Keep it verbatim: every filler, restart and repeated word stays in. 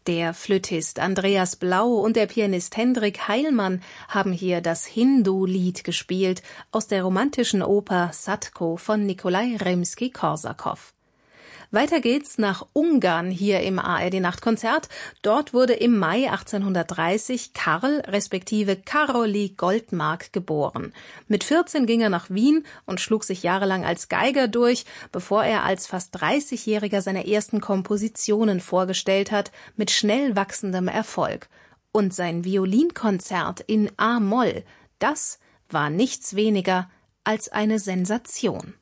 Der Flötist Andreas Blau und der Pianist Hendrik Heilmann haben hier das Hindu-Lied gespielt aus der romantischen Oper Sadko von Nikolai Rimski-Korsakow. Weiter geht's nach Ungarn hier im A R D-Nachtkonzert. Dort wurde im Mai achtzehnhundertdreißig Karl respektive Károly Goldmark geboren. Mit vierzehn ging er nach Wien und schlug sich jahrelang als Geiger durch, bevor er als fast dreißigjähriger seine ersten Kompositionen vorgestellt hat, mit schnell wachsendem Erfolg. Und sein Violinkonzert in A-Moll, das war nichts weniger als eine Sensation.